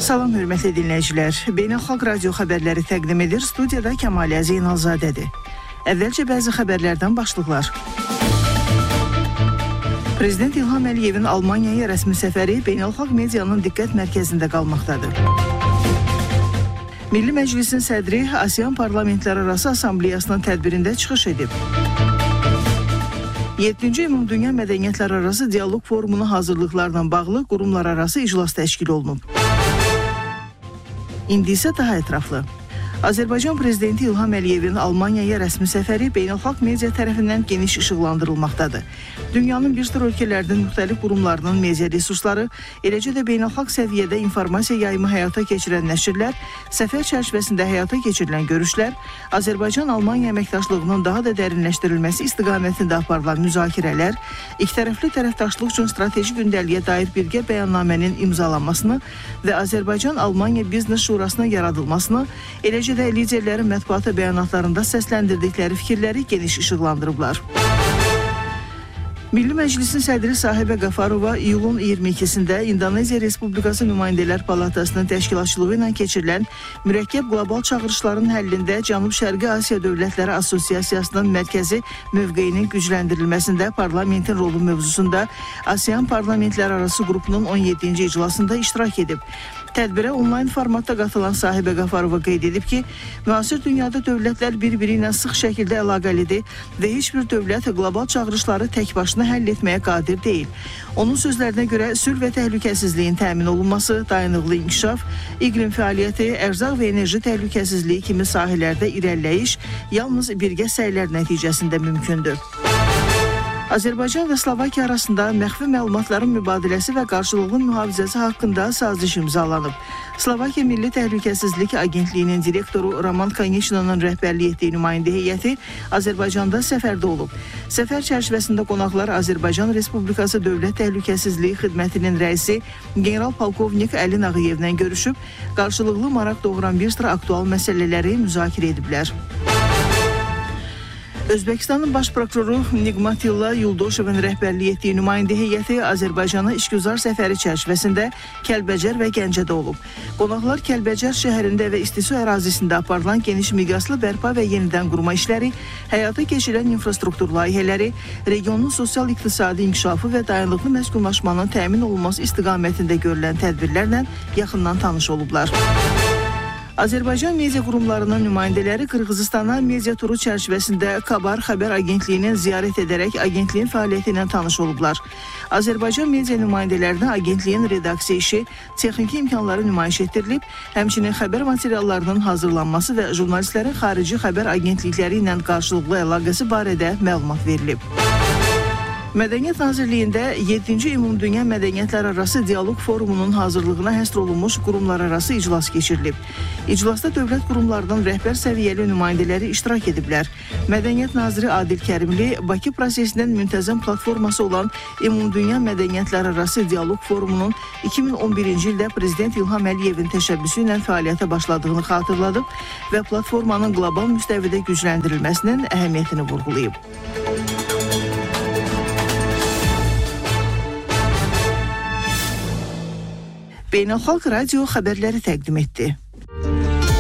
Salam hörmətli dinləyicilər. Beynəlxalq radio xəbərləri təqdim edir. Studiyada Kəmalə Zeynalzadədir. Əvvəlcə bəzi xəbərlərdən başlıqlar. Prezident İlham Əliyevin Almaniyaya rəsmi səfəri beynəlxalq medianın diqqət mərkəzində qalmaqdadır. Milli Məclisin sədri ASEAN Parlamentlərarası Assambleyasının tədbirində çıxış edib. 7-ci Ümumdünya Mədəniyyətlərarası Dialoq Forumunun hazırlıqlarla bağlı qurumlararası iclas təşkil olunub. İndi isə daha ətraflı. Azərbaycan Prezidenti İlham Əliyevin Almaniyaya rəsmi səfəri beynəlxalq media tərəfindən geniş işıqlandırılmaqdadır. Dünyanın bir sıra ölkələrinin müxtəlif qurumlarının media resursları, eləcə də beynəlxalq səviyyədə informasiya yayımı həyata keçirən nəşrlər, səfər çərçivəsində həyata keçirilən görüşlər, Azərbaycan-Almaniya əməkdaşlığının daha da dərinləşdirilməsi istiqamətində aparılan müzakirələr, ikitərəfli tərəfdaşlıq üçün strateji gündəliyə dair birgə bəyannamənin imzalanmasını və Azərbaycan-Almaniya Biznes Şurasının yaradılmasını, eləcə də liderlərin mətbuata bəyanatlarında səsləndirdikləri fikirləri geniş işıqlandırıblar. Milli Məclisin sədri Sahibə Qafarova iyulun 22-sində İndoneziya Respublikası Nümayəndələr Palatasının təşkilatçılığı ilə keçirilən mürəkkəb qlobal çağırışların həllində Cənub-Şərqi Asiya Dövlətləri Assosiasiyasının mərkəzi mövqeyinin gücləndirilməsində parlamentin rolu mövzusunda ASEAN Parlamentlərarası qrupunun 17-ci iclasında iştirak edib. Tədbirə onlayn formatda qatılan Sahibə Qafarova qeyd edib ki, müasir dünyada dövlətlər bir-biri ilə sıx şəkildə əlaqəlidir və heç bir dövlət qlobal çağırışları tək başına həll etməyə qadir deyil. Onun sözlərinə görə sülh və təhlükəsizliyin təmin olunması, dayanıqlı inkişaf, iqlim fəaliyyəti, ərzaq və enerji təhlükəsizliyi kimi sahələrdə irəliləyiş yalnız birgə səylər nəticəsində mümkündür. Azərbaycan və Slovakiya arasında məxfi məlumatların mübadiləsi və qarşılıqlı mühafizəsi haqqında saziş imzalanıb. Slovakiya Milli Təhlükəsizlik Agentliyinin direktoru Roman Konechnanın rəhbərlik etdiyi nümayəndə heyəti Azərbaycanda səfərdə olub. Səfər çərçivəsində qonaqlar Azərbaycan Respublikası Dövlət Təhlükəsizliyi Xidmətinin rəisi general-polkovnik Əli Nağıyevlə görüşüb, qarşılıqlı maraq doğuran bir sıra aktual məsələləri müzakirə ediblər. Özbəkistanın baş prokuroru Nigmatilla Yuldoşevin rəhbərlik etdiyi nümayəndə heyəti Azərbaycana işgüzar səfəri çərçivəsində Kəlbəcər və Gəncədə olub. Qonaqlar Kəlbəcər şəhərində və istisu ərazisində aparılan geniş miqyaslı bərpa və yenidən qurma işləri, həyata keçirilən infrastruktur layihələri, regionun sosial-iqtisadi inkişafı və dayanıqlı məskunlaşmanın təmin olunması istiqamətində görülən tədbirlərlə yaxından tanış olublar. Azərbaycan media qurumlarının nümayəndələri Qırğızistana media turu çərçivəsində Kabar xəbər agentliyinin ziyarət edərək agentliyin fəaliyyəti ilə tanış olublar. Azərbaycan media nümayəndələrinə agentliyin redaksiya işi, texniki imkanları nümayiş etdirilib, həmçinin xəbər materiallarının hazırlanması və jurnalistlərin xarici xəbər agentlikləri ilə qarşılıqlı əlaqəsi barədə məlumat verilib. Mədəniyyət Nazirliyində 7-ci Ümumdünya Mədəniyyətlərarası Dialoq Forumunun hazırlığına həsr olunmuş qurumlararası iclas keçirilib. İclasda dövlət qurumlarının rəhbər səviyyəli nümayəndələri iştirak ediblər. Mədəniyyət Naziri Adil Kərimli Bakı prosesinin müntəzəm platforması olan Ümumdünya Mədəniyyətlərarası Dialoq Forumunun 2011-ci ildə Prezident İlham Əliyevin təşəbbüsü ilə fəaliyyətə başladığını xatırladıb və platformanın qlobal müstəvidə gücləndirilməsinin əhəmiyyətini vurğulayıb. Beynəlxalq radio xəbərləri təqdim etdi.